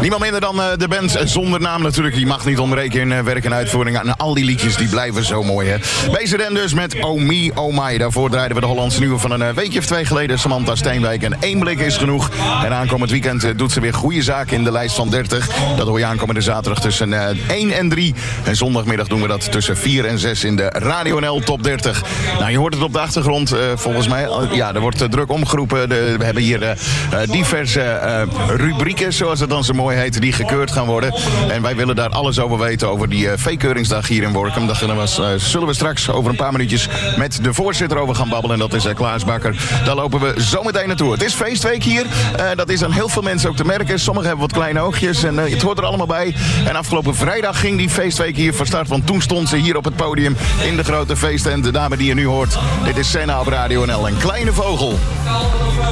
Niemand minder dan de band zonder naam natuurlijk. Die mag niet ontbreken in werk en uitvoering. En al die liedjes die blijven zo mooi, hè. BZN dus met Oh Me, Oh My. Daarvoor draaiden we de Hollandse nieuwe van een weekje of 2 geleden. Samantha Steenwijk. En 1 blik is genoeg. En aankomend weekend doet ze weer goede zaken in de lijst van 30. Dat hoor je aankomende zaterdag tussen 1 en 3. En zondagmiddag doen we dat tussen 4 en 6 in de Radio NL Top 30. Nou, je hoort het op de achtergrond volgens mij. Ja, er wordt druk omgeroepen. We hebben hier diverse rubrieken, zoals het dan zo mooi heet, die gekeurd gaan worden. En wij willen daar alles over weten, over die veekeuringsdag hier in Workum. Daar zullen we straks over een paar minuutjes met de voorzitter over gaan babbelen. En dat is Klaas Bakker. Daar lopen we zo meteen naartoe. Het is feestweek hier. Dat is aan heel veel mensen ook te merken. Sommigen hebben wat kleine oogjes en het hoort er allemaal bij. En afgelopen vrijdag ging die feestweek hier van start. Want toen stond ze hier op het podium in de grote feesttent. De dame die je nu hoort. Dit is Senna op Radio NL. Een kleine vogel.